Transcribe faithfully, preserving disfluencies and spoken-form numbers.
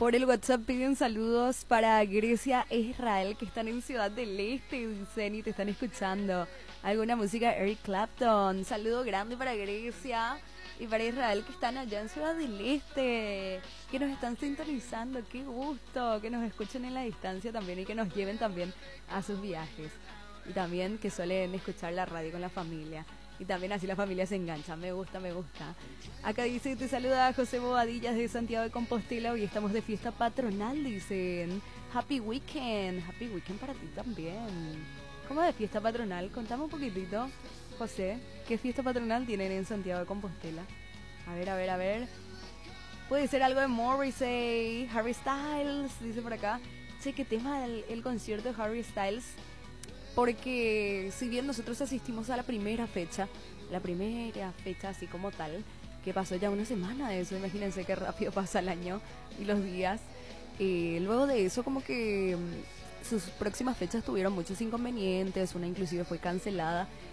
Por el WhatsApp piden saludos para Grecia e Israel, que están en Ciudad del Este, dicen, y te están escuchando. Alguna música de Eric Clapton. Saludo grande para Grecia y para Israel, que están allá en Ciudad del Este, que nos están sintonizando. Qué gusto que nos escuchen en la distancia también y que nos lleven también a sus viajes. Y también que suelen escuchar la radio con la familia. Y también así la familia se engancha. Me gusta, me gusta. Acá dice, te saluda José Bobadillas de Santiago de Compostela. Hoy estamos de fiesta patronal, dicen. Happy Weekend. Happy Weekend para ti también. ¿Cómo de fiesta patronal? Contame un poquitito, José. ¿Qué fiesta patronal tienen en Santiago de Compostela? A ver, a ver, a ver. Puede ser algo de Morrissey, Harry Styles, dice por acá. Che, qué tema el, el concierto de Harry Styles. Porque si bien nosotros asistimos a la primera fecha, la primera fecha así como tal, que pasó ya una semana de eso, imagínense qué rápido pasa el año y los días. Eh, luego de eso como que sus próximas fechas tuvieron muchos inconvenientes, una inclusive fue cancelada